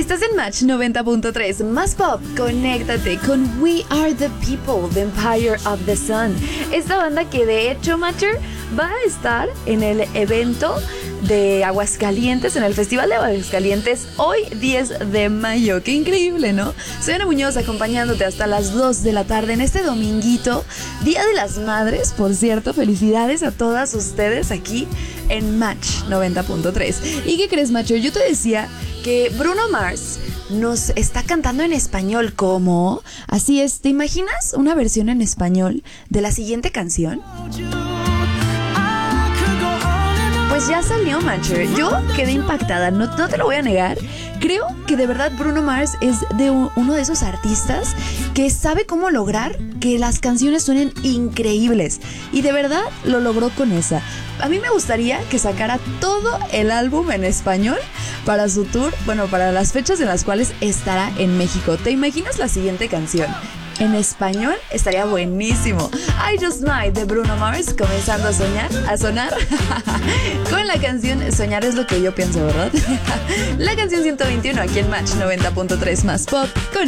Estás en Match 90.3, más pop, conéctate con We Are The People, The Empire of the Sun. Esta banda que de hecho, Matcher, va a estar en el evento de Aguascalientes, en el Festival de Aguascalientes, hoy 10 de mayo. Qué increíble, ¿no? Soy Ana Muñoz, acompañándote hasta las 2 de la tarde en este dominguito, Día de las Madres, por cierto. Felicidades a todas ustedes aquí en Match 90.3. ¿Y qué crees, Matcher? Yo te decía que Bruno Mars nos está cantando en español. ¿Cómo? Así es, ¿te imaginas una versión en español de la siguiente canción? Pues ya salió, Matcher. Yo quedé impactada, no te lo voy a negar. Creo que de verdad Bruno Mars es uno de esos artistas que sabe cómo lograr que las canciones suenen increíbles. Y de verdad lo logró con esa. A mí me gustaría que sacara todo el álbum en español para su tour, bueno, para las fechas en las cuales estará en México. ¿Te imaginas la siguiente canción en español? Estaría buenísimo. I Just Might de Bruno Mars comenzando a sonar con la canción Soñar es lo que yo pienso, ¿verdad? La canción 121 aquí en Match 90.3 más pop con